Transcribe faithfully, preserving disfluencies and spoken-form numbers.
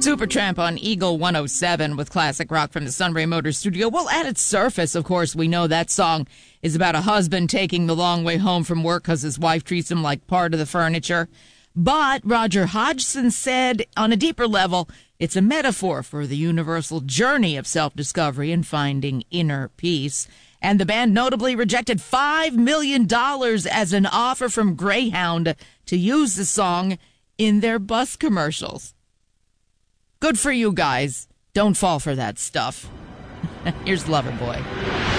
Supertramp on Eagle one oh seven with classic rock from the Sunray Motors studio. Well, at its surface, of course, we know that song is about a husband taking the long way home from work because his wife treats him like part of the furniture. But Roger Hodgson said on a deeper level, it's a metaphor for the universal journey of self-discovery and finding inner peace. And the band notably rejected five million dollars as an offer from Greyhound to use the song in their bus commercials. Good for you guys. Don't fall for that stuff. Here's Loverboy.